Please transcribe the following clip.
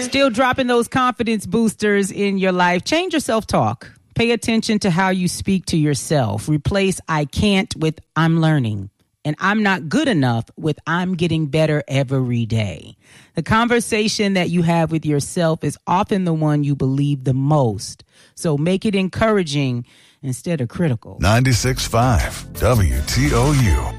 Still dropping those confidence boosters in your life. Change your self-talk. Pay attention to how you speak to yourself. Replace I can't with I'm learning. And I'm not good enough with I'm getting better every day. The conversation that you have with yourself is often the one you believe the most. So make it encouraging instead of critical. 96.5 WTOU.